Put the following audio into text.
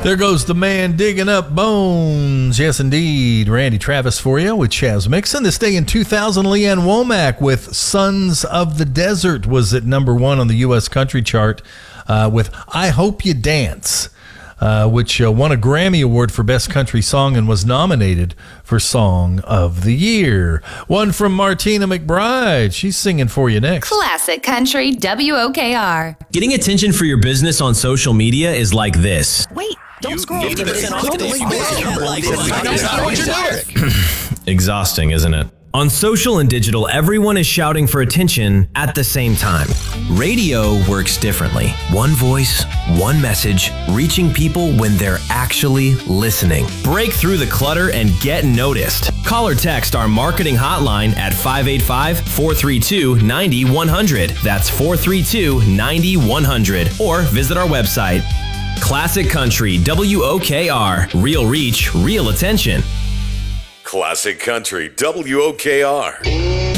There goes the man digging up bones. Yes, indeed. Randy Travis for you with Chaz Mixon. This day in 2000, Leanne Womack with Sons of the Desert was at number 1 on the U.S. country chart with I Hope You Dance, which won a Grammy Award for Best Country Song and was nominated for Song of the Year. One from Martina McBride. She's singing for you next. Classic Country WOKR. Getting attention for your business on social media is like this. Wait, don't scroll. Exhausting, isn't it? On social and digital, everyone is shouting for attention at the same time. Radio works differently. One voice, one message, reaching people when they're actually listening. Break through the clutter and get noticed. Call or text our marketing hotline at 585-432-9100. That's 432-9100. Or visit our website. Classic Country, WOKR. Real reach, real attention. Classic Country, WOKR.